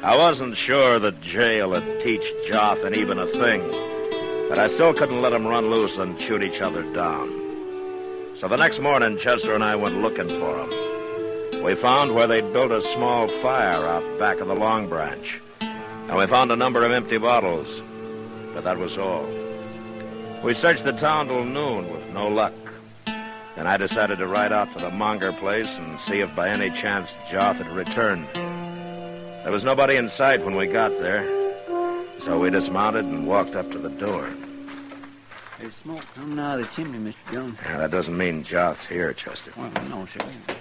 I wasn't sure that jail would teach Jotham even a thing, but I still couldn't let them run loose and shoot each other down. So the next morning, Chester and I went looking for them. We found where they'd built a small fire out back of the Long Branch, and we found a number of empty bottles, but that was all. We searched the town till noon with no luck. Then I decided to ride out to the Monger place and see if by any chance Joth had returned. There was nobody in sight when we got there, so we dismounted and walked up to the door. There's smoke coming out of the chimney, Mr. Jones. Yeah, that doesn't mean Joth's here, Chester. Well, no, sir.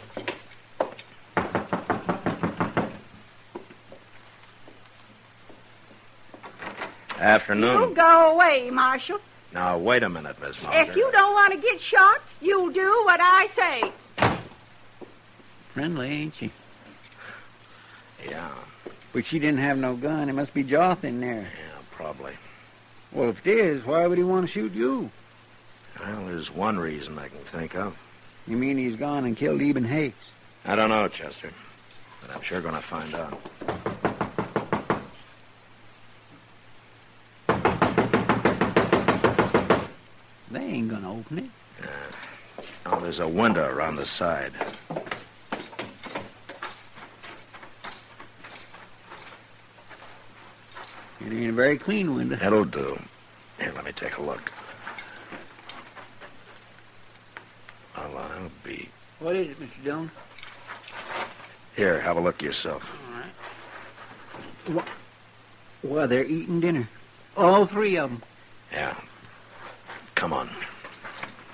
Afternoon. You go away, Marshal. Now, wait a minute, Miss Monger. If you don't want to get shot, you'll do what I say. Friendly, ain't she? Yeah. But she didn't have no gun. It must be Joth in there. Yeah, probably. Well, if it is, why would he want to shoot you? Well, there's one reason I can think of. You mean he's gone and killed Eben Hakes? I don't know, Chester, but I'm sure going to find out. They ain't gonna open it. Oh, there's a window around the side. It ain't a very clean window. It'll do. Here, let me take a look. Well, I'll be... What is it, Mr. Jones? Here, have a look yourself. All right. Well, they're eating dinner. All three of them. Yeah. Come on.